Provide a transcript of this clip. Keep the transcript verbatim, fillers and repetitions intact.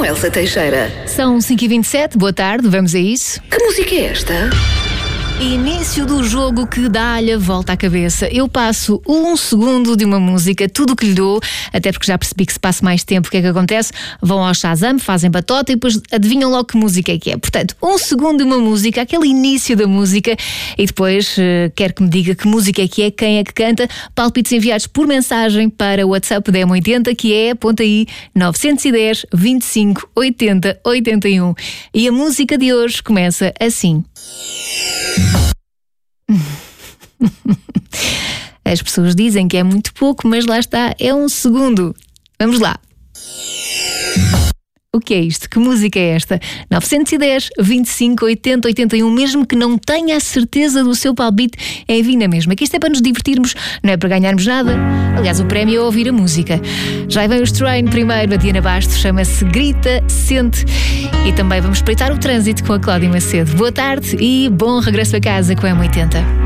com Elsa Teixeira. São cinco e vinte e sete, boa tarde, vamos a isso. Que música é esta? Início do jogo que dá-lhe a volta à cabeça. Eu passo um segundo de uma música, tudo o que lhe dou, até porque já percebi que se passa mais tempo, o que é que acontece? Vão ao Shazam, fazem batota e depois adivinham logo que música é que é. Portanto, um segundo de uma música, aquele início da música, e depois uh, quero que me diga que música é que é, quem é que canta. Palpites enviados por mensagem para o WhatsApp da M oitenta, que é, aponta aí, nove um zero, vinte e cinco, oitenta, oitenta e um. E a música de hoje começa assim. As pessoas dizem que é muito pouco, mas lá está, é um segundo. Vamos lá. O que é isto? Que música é esta? nove um zero, vinte e cinco, oitenta, oitenta e um. Mesmo que não tenha a certeza do seu palpite, envie na mesma. Que isto é para nos divertirmos, não é para ganharmos nada. Aliás, o prémio é ouvir a música. Já vem os Train primeiro, a Diana Bastos, chama-se Grita, Sente. E também vamos espreitar o trânsito com a Cláudia Macedo. Boa tarde e bom regresso a casa com a M oitenta.